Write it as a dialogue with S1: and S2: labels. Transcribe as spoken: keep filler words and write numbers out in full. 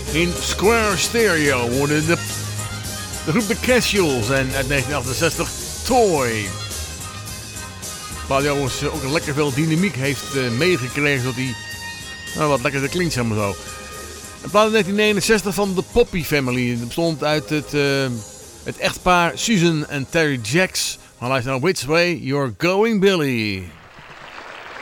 S1: in Square Stereo worden de, de groep The Casuals en uit negentien achtenzestig Toy. Waar hij overigens ook lekker veel dynamiek heeft uh, meegekregen, zodat hij nou, wat lekkerder klinkt, zeg maar zo. Een plaat uit negentien negenenzestig van The Poppy Family. Het bestond uit het, uh, het echtpaar Susan en Terry Jacks. Maar luister naar Which Way You're Going, Billy.